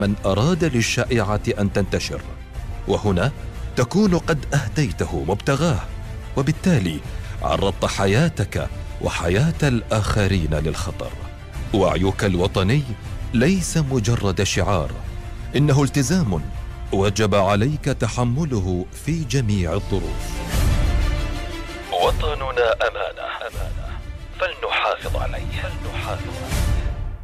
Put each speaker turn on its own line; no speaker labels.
من أراد للشائعة أن تنتشر، وهنا تكون قد أهديته مبتغاه، وبالتالي عرضت حياتك وحياة الآخرين للخطر. وعيك الوطني ليس مجرد شعار، إنه التزام وجب عليك تحمله في جميع الظروف. وطننا أمانة، فلنحافظ عليه.